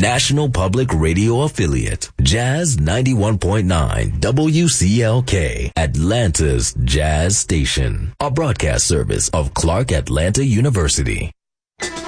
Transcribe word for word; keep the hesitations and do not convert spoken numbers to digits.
National Public Radio affiliate, Jazz ninety-one point nine W C L K, Atlanta's Jazz Station, a broadcast service of Clark Atlanta University.